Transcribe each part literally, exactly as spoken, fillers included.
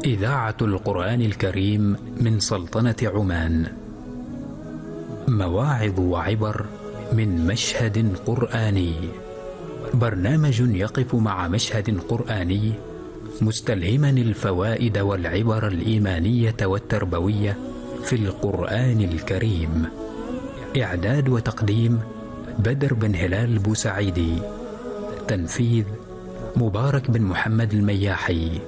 إذاعة القرآن الكريم من سلطنة عمان. مواعظ وعبر من مشهد قرآني. برنامج يقف مع مشهد قرآني مستلهما الفوائد والعبر الإيمانية والتربوية في القرآن الكريم. إعداد وتقديم بدر بن هلال بوسعيدي. تنفيذ مبارك بن محمد المياحي.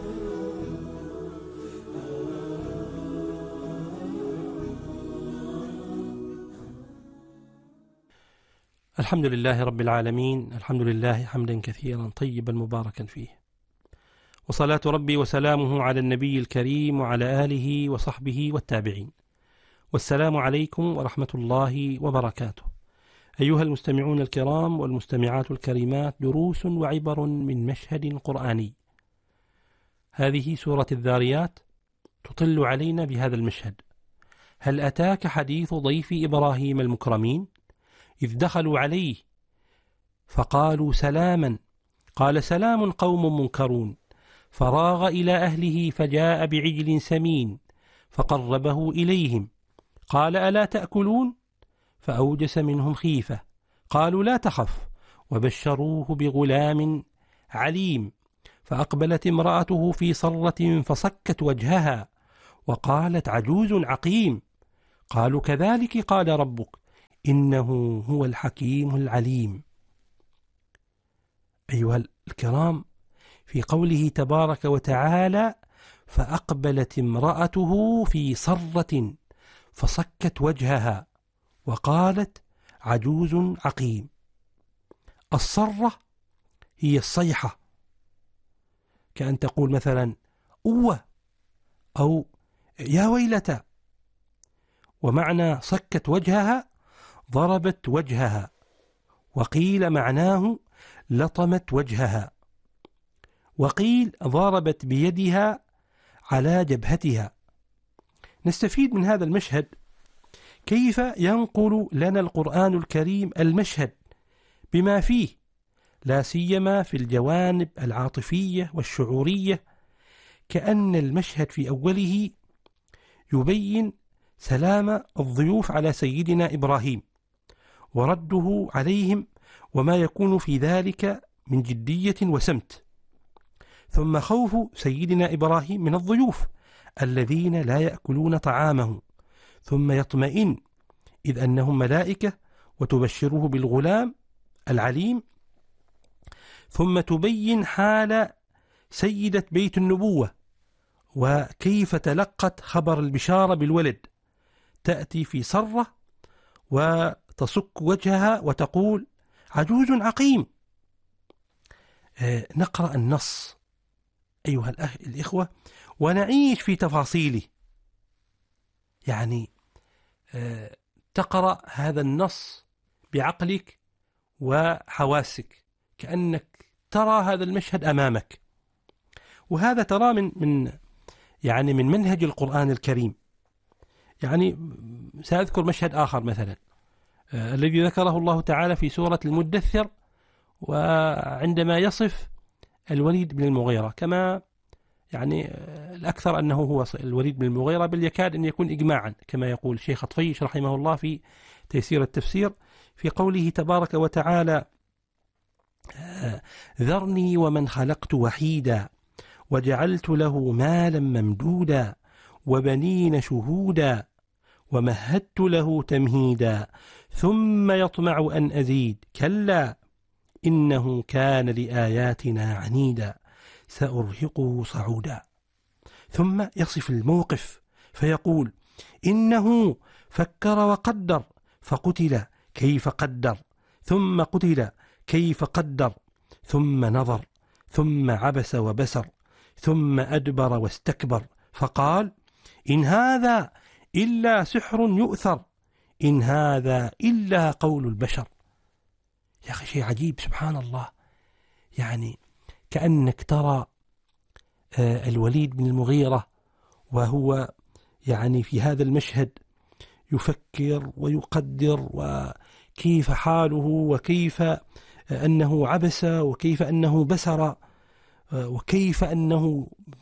الحمد لله رب العالمين، الحمد لله حمدا كثيرا طيبا مباركا فيه، وصلاة ربي وسلامه على النبي الكريم وعلى آله وصحبه والتابعين. والسلام عليكم ورحمة الله وبركاته. أيها المستمعون الكرام والمستمعات الكريمات، دروس وعبر من مشهد قرآني. هذه سورة الذاريات تطل علينا بهذا المشهد. هل أتاك حديث ضيف إبراهيم المكرمين إذ دخلوا عليه فقالوا سلاما قال سلام قوم منكرون فراغ إلى أهله فجاء بعجل سمين فقربه إليهم قال ألا تأكلون فأوجس منهم خيفة قالوا لا تخف وبشروه بغلام عليم فأقبلت امرأته في صرة فصكت وجهها وقالت عجوز عقيم قالوا كذلك قال ربك إنه هو الحكيم العليم. أيها الكرام، في قوله تبارك وتعالى فأقبلت امرأته في صرة فصكت وجهها وقالت عجوز عقيم. الصرة هي الصيحة، كأن تقول مثلا أوه أو يا ويلتا. ومعنى صكت وجهها ضربت وجهها، وقيل معناه لطمت وجهها، وقيل ضربت بيدها على جبهتها. نستفيد من هذا المشهد كيف ينقل لنا القرآن الكريم المشهد بما فيه، لا سيما في الجوانب العاطفية والشعورية، كأن المشهد في أوله يبين سلام الضيوف على سيدنا إبراهيم ورده عليهم وما يكون في ذلك من جدية وسمت، ثم خوف سيدنا إبراهيم من الضيوف الذين لا يأكلون طعامه، ثم يطمئن إذ أنهم ملائكة وتبشره بالغلام العليم، ثم تبين حال سيدة بيت النبوة وكيف تلقت خبر البشارة بالولد، تأتي في صرة وتصك وجهها وتقول عجوز عقيم. آه نقرأ النص أيها الأخ الإخوة ونعيش في تفاصيله، يعني آه تقرأ هذا النص بعقلك وحواسك كأنك ترى هذا المشهد أمامك. وهذا ترى من من يعني من منهج القرآن الكريم. يعني سأذكر مشهد آخر مثلا آه الذي ذكره الله تعالى في سورة المدثر، وعندما يصف الوليد بن المغيرة، كما يعني آه الأكثر أنه هو الوليد بن المغيرة، بل يكاد أن يكون إجماعا كما يقول الشيخ طفيش رحمه الله في تيسير التفسير، في قوله تبارك وتعالى آه ذرني ومن خلقت وحيدا وجعلت له مالا ممدودا وبنين شهودا ومهدت له تمهيدا ثم يطمع أن أزيد كلا إنه كان لآياتنا عنيدا سأرهقه صعودا. ثم يصف الموقف فيقول إنه فكر وقدر فقتل كيف قدر ثم قتل كيف قدر ثم نظر ثم عبس وبسر ثم أدبر واستكبر فقال إن هذا إلا سحر يؤثر إن هذا إلا قول البشر. يا أخي شيء عجيب سبحان الله، يعني كأنك ترى الوليد بن المغيرة وهو يعني في هذا المشهد يفكر ويقدر وكيف حاله وكيف أنه عبس وكيف أنه بسر وكيف أنه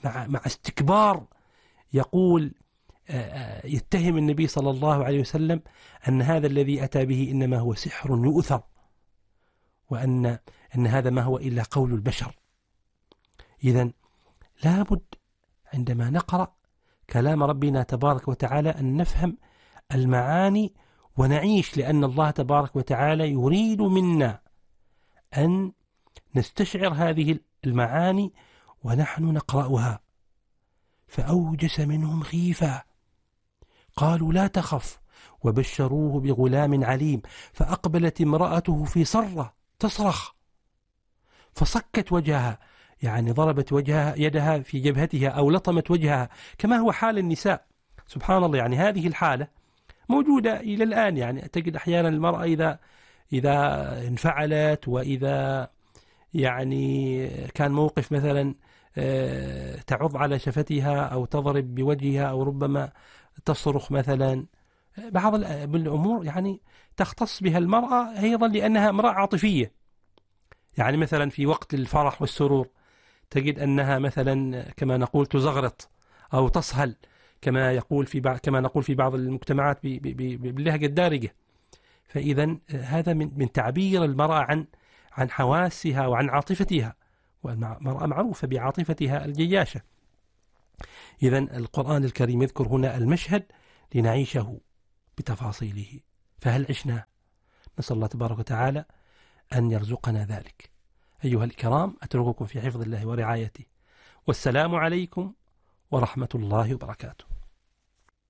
مع, مع استكبار يقول يتهم النبي صلى الله عليه وسلم أن هذا الذي أتى به إنما هو سحر يؤثر، وأن أن هذا ما هو إلا قول البشر. إذن لابد عندما نقرأ كلام ربنا تبارك وتعالى أن نفهم المعاني ونعيش، لأن الله تبارك وتعالى يريد منا أن نستشعر هذه المعاني ونحن نقرأها. فأوجس منهم خيفة قالوا لا تخف وبشروه بغلام عليم، فأقبلت امرأته في صرة تصرخ فصكت وجهها، يعني ضربت وجهها يدها في جبهتها أو لطمت وجهها، كما هو حال النساء. سبحان الله، يعني هذه الحالة موجودة إلى الآن. يعني تجد أحيانا المرأة إذا إذا انفعلت، وإذا يعني كان موقف مثلا تعض على شفتها أو تضرب بوجهها أو ربما تصرخ مثلا، بعض الأمور يعني تختص بها المرأة أيضا لأنها امرأة عاطفية. يعني مثلا في وقت الفرح والسرور تجد أنها مثلا كما نقول تزغرط أو تصهل، كما يقول في بعض كما نقول في بعض المجتمعات باللهجة الدارجة. فإذا هذا من من تعبير المرأة عن عن حواسها وعن عاطفتها، والمرأة معروفة بعاطفتها الجياشة. إذا القرآن الكريم يذكر هنا المشهد لنعيشه بتفاصيله، فهل عشنا؟ نسأل الله تبارك وتعالى أن يرزقنا ذلك. أيها الكرام، أترككم في حفظ الله ورعايته، والسلام عليكم ورحمة الله وبركاته.